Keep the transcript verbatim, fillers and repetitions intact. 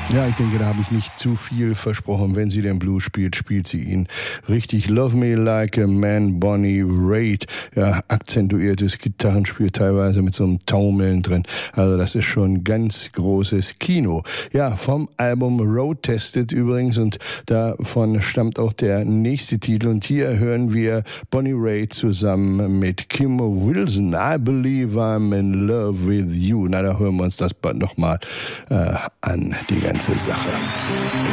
Ja, ich denke, da habe ich nicht zu viel versprochen. Wenn sie den Blues spielt, spielt sie ihn richtig. Love Me Like a Man, Bonnie Raitt. Ja, akzentuiertes Gitarrenspiel, teilweise mit so einem Taumeln drin. Also das ist schon ganz großes Kino. Ja, vom Album Road Tested übrigens, und davon stammt auch der nächste Titel. Und hier hören wir Bonnie Raitt zusammen mit Kim Wilson. I Believe I'm in Love with You. Na, da hören wir uns das nochmal äh, an, die ganze Sache.